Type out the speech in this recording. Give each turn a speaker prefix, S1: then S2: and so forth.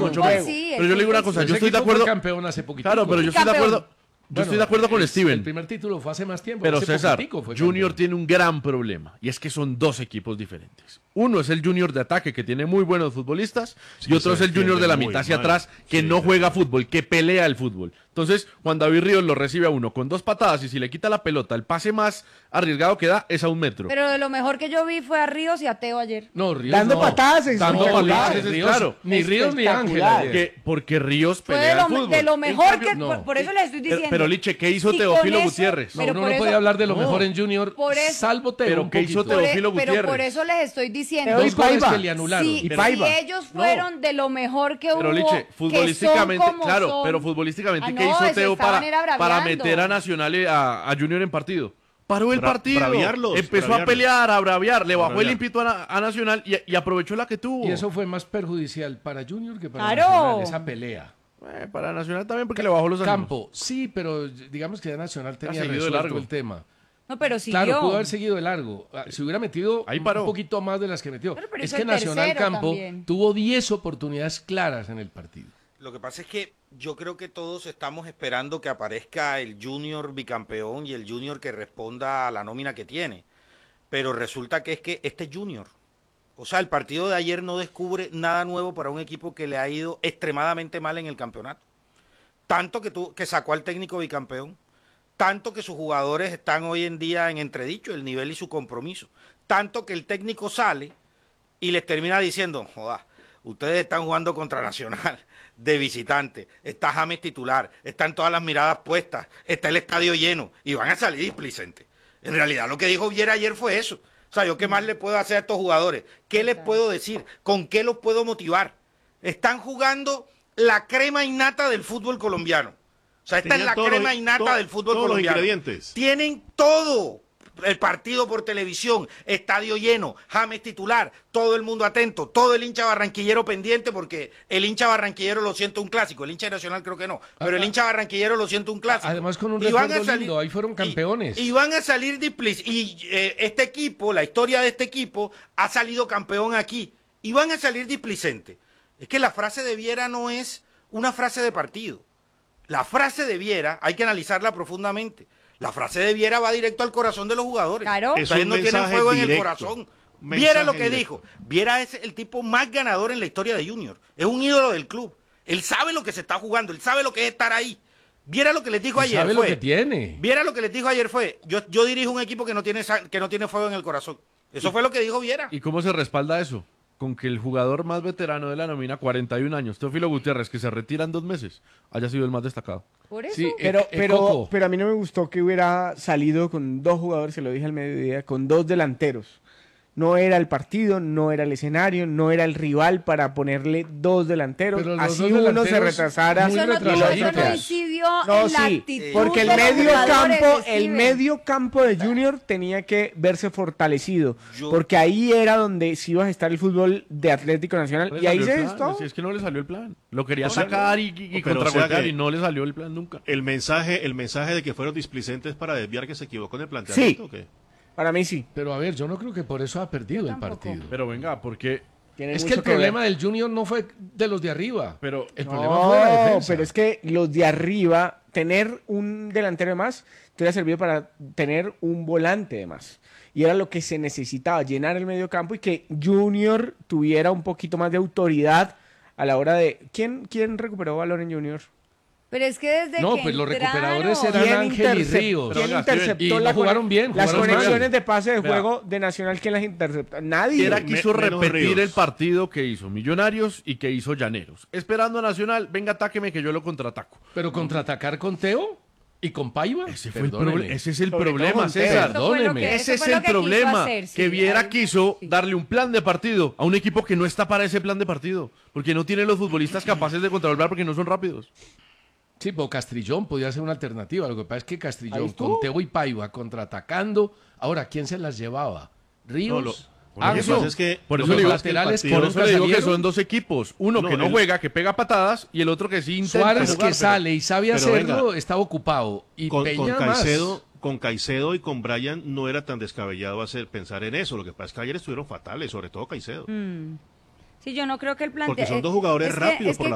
S1: fútbol
S2: juego.
S1: sí.
S3: Pero yo le digo una cosa, yo estoy de acuerdo.
S4: Campeón hace poquito.
S3: Claro, pero yo estoy de acuerdo. Yo estoy de acuerdo con Steven.
S4: El primer título fue hace más tiempo.
S3: Pero
S4: hace
S3: César,
S4: fue
S3: Junior
S4: campeón.
S3: tiene un gran problema, y es que son dos equipos diferentes. Uno es el Junior de ataque, que tiene muy buenos futbolistas,
S2: Sí,
S3: y otro es
S2: se
S3: el Junior de la
S2: defiende
S3: mitad hacia
S2: muy
S3: atrás,
S2: mal.
S3: que
S2: Sí,
S3: no juega fútbol, que pelea el fútbol. Entonces, Juan David Ríos lo recibe a uno con 2 patadas, y si le quita la pelota, el pase más arriesgado que da es a 1 metro.
S1: Pero de lo mejor que yo vi fue a Ríos y a Teo ayer.
S4: No, Ríos
S5: Dando
S4: no.
S5: patadas en
S4: Dando
S5: su
S4: patadas,
S3: Ríos,
S4: Ríos,
S3: claro.
S4: Ni Ríos ni Ángel.
S5: Espectacular.
S4: ayer.
S3: Porque Ríos
S1: Fue
S3: pelea el fútbol.
S1: de lo mejor
S3: En cambio,
S1: que...
S4: no.
S1: Por eso les estoy diciendo.
S3: Pero Liche, ¿qué hizo
S1: Y
S3: Teófilo
S1: con eso-
S3: Gutiérrez?
S4: No,
S1: pero
S4: uno
S1: por
S4: no
S1: eso-
S4: puede hablar de lo
S3: No.
S4: mejor en Junior,
S1: Por eso-
S4: salvo Teo.
S3: Pero
S4: un
S3: ¿qué hizo
S4: poquito.
S3: Teófilo
S1: Pero
S3: Gutiérrez?
S1: por eso les estoy diciendo.
S5: Teo y
S4: Dos goles
S5: Paiva.
S4: que le anularon.
S1: Si,
S5: Y Paiva.
S1: si ellos fueron de lo mejor que
S3: Pero
S1: hubo,
S3: Liche,
S1: que
S3: futbolísticamente,
S1: son como
S3: claro,
S1: son.
S3: pero futbolísticamente,
S1: Ah,
S3: ¿qué
S1: no,
S3: hizo
S1: se
S3: Teo
S1: estaban era
S3: para
S1: braviando.
S3: meter a Nacional y a Junior en partido? Paró el partido,
S2: braviarlos,
S3: empezó a
S2: braviarlos.
S3: pelear, a braviar, le bajó
S2: braviar.
S3: el ímpetu a Nacional y aprovechó la que tuvo.
S4: Y eso fue más perjudicial para Junior que para
S1: Claro.
S4: Nacional, esa pelea.
S3: Para Nacional también porque le bajó los ánimos.
S4: Campo, sí, pero digamos que ya Nacional tenía
S3: seguido de
S4: resuelto
S3: largo.
S4: el tema.
S1: No, pero siguió.
S4: Claro, pudo haber seguido de largo. Si hubiera metido
S3: Ahí paró.
S4: un poquito más de las que metió.
S1: Pero
S4: es
S1: hizo
S4: que
S1: el
S4: Nacional
S1: tercero
S4: Campo
S1: también.
S4: tuvo 10 oportunidades claras en el partido.
S6: Lo que pasa es que yo creo que todos estamos esperando que aparezca el Junior bicampeón y el Junior que responda a la nómina que tiene. Pero resulta que es que este es Junior. O sea, el partido de ayer no descubre nada nuevo para un equipo que le ha ido extremadamente mal en el campeonato. Tanto que sacó al técnico bicampeón, tanto que sus jugadores están hoy en día en entredicho, el nivel y su compromiso. Tanto que el técnico sale y les termina diciendo, joda, ustedes están jugando contra Nacional de visitante, está James titular, están todas las miradas puestas, está el estadio lleno y van a salir displicentes. En realidad lo que dijo Viera ayer fue eso. O sea, ¿yo qué más le puedo hacer a estos jugadores? ¿Qué les puedo decir? ¿Con qué los puedo motivar? Están jugando la crema innata del fútbol colombiano. O sea, esta
S2: Tenían
S6: es la
S2: todos
S6: crema
S2: los-
S6: innata del fútbol
S2: todos los
S6: colombiano.
S2: ingredientes.
S6: Tienen todo. El partido por televisión, estadio lleno, James titular, todo el mundo atento, todo el hincha barranquillero pendiente, porque el hincha barranquillero lo siente un clásico, el hincha nacional creo que no, pero el hincha barranquillero lo siente un clásico.
S4: Además con un
S6: Y van a
S4: recuerdo lindo, ahí fueron campeones.
S6: Y van a salir displicentes. Y este equipo, la historia de este equipo, ha salido campeón aquí. Y van a salir displicentes. Es que la frase de Viera no es una frase de partido. La frase de Viera hay que analizarla profundamente. La frase de Viera va directo al corazón de los jugadores.
S1: Claro.
S2: Es
S6: Ustedes
S2: un
S6: no tienen
S2: mensaje
S6: fuego en el
S2: directo.
S6: corazón.
S2: Un
S6: Viera lo
S2: mensaje
S6: que
S2: directo.
S6: dijo. Viera es el tipo más ganador en la historia de Junior. Es un ídolo del club. Él sabe lo que se está jugando. Él sabe lo que es estar ahí. Viera lo que les dijo ayer.
S4: Sabe
S6: fue,
S4: lo que tiene.
S6: Viera lo que les dijo ayer fue, yo dirijo un equipo que no tiene fuego en el corazón. Eso fue lo que dijo Viera.
S3: ¿Y cómo se respalda eso? Con que el jugador más veterano de la nómina, 41 años, Teófilo Gutiérrez, que se retira en 2 meses, haya sido el más destacado.
S1: Por eso.
S4: Sí,
S5: Pero
S4: Coco.
S5: a mí no me gustó que hubiera salido con 2 jugadores, se lo dije al mediodía, con 2 delanteros. No era el partido, no era el escenario, no era el rival para ponerle 2 delanteros.
S4: Pero los
S5: Así
S4: dos
S5: uno se
S4: delanteros
S5: retrasara.
S4: muy
S1: Eso no,
S5: y el
S1: eso
S5: otro
S1: no
S5: atrás.
S1: incidió
S5: No,
S1: en la
S5: sí,
S1: actitud
S5: porque
S1: de los jugadores,
S5: el
S1: Steven.
S5: medio campo de Junior tenía que verse fortalecido,
S6: Yo-
S5: porque ahí era donde sí iba a estar el fútbol de Atlético Nacional,
S3: No le
S5: y ahí
S3: salió
S5: se
S3: el plan,
S5: gestó.
S3: si es que no le salió el plan. Lo quería
S2: O sea,
S3: sacar y
S2: pero o sea
S3: contragolpear
S2: que-
S3: y no le salió el plan nunca.
S2: El mensaje de que fueron displicentes para desviar que se equivocó en el planteamiento.
S5: Sí.
S2: ¿O qué?
S5: Para mí sí.
S4: Pero a ver, yo no creo que por eso ha perdido
S1: Yo
S4: el
S1: tampoco.
S4: partido.
S3: Pero venga, porque...
S5: Tiene
S4: Es que
S5: mucho
S4: el problema
S5: ver.
S4: del Junior no fue de los de arriba.
S3: Pero
S4: el problema fue la defensa.
S5: pero es que los de arriba, tener un delantero de más, te hubiera servido para tener un volante de más. Y era lo que se necesitaba, llenar el medio campo y que Junior tuviera un poquito más de autoridad a la hora de... ¿Quién recuperó balón en Junior?
S1: Pero es que desde
S4: No,
S1: que
S4: pues los
S1: entraron-
S4: recuperadores eran
S5: ¿Quién
S4: Ángel y Ríos.
S5: ¿Quién
S3: Pero,
S5: interceptó
S4: y no
S5: la
S4: jugaron bien,
S5: las
S4: jugaron mal.
S5: conexiones de pase de
S3: Vea.
S5: juego de Nacional? ¿Quién las interceptó? Nadie.
S3: Viera quiso
S2: menos
S3: repetir
S2: Ríos.
S3: el partido que hizo Millonarios y que hizo Llaneros. Esperando a Nacional, venga, atáqueme que yo lo contraataco.
S4: Pero contraatacar con Teo y con Paiva.
S3: Ese es el
S4: Perdóneme.
S5: Sobre
S3: problema,
S5: todo con
S3: César.
S1: Eso fue lo
S4: Perdóneme.
S1: que-
S3: Ese es
S1: fue lo
S3: el
S1: que quiso
S3: problema,
S1: hacer, sí,
S3: que Viera
S1: ahí-
S3: quiso
S1: sí.
S3: darle un plan de partido a un equipo que no está para ese plan de partido, porque no tiene los futbolistas capaces de contrarrestar porque no son rápidos.
S4: Sí, pero Castrillón podía ser una alternativa. Lo que pasa es que
S5: Ahí
S4: Castrillón
S5: estuvo.
S4: con Teo y Paiva contraatacando. Ahora, ¿quién se las llevaba? Ríos.
S2: Lo que
S4: Anzo.
S2: pasa es que
S3: Por eso
S2: lo
S3: le
S2: que
S3: digo,
S2: pasa es que el
S4: laterales
S2: partido-
S3: Por eso le digo que
S4: salieron.
S3: son dos equipos, uno
S2: No,
S3: que no
S2: el-
S3: juega, que pega patadas, y el otro que sí intenta
S4: Suárez
S3: jugar,
S4: que
S3: pero-
S4: sale y sabe
S2: pero
S4: hacerlo
S2: venga,
S4: estaba ocupado. Y
S2: con
S4: Peña más.
S2: Caicedo y con Brian no era tan descabellado pensar en eso. Lo que pasa es que ayer estuvieron fatales, sobre todo Caicedo.
S1: Sí, yo no creo que el planteo...
S2: Porque son dos jugadores rápidos por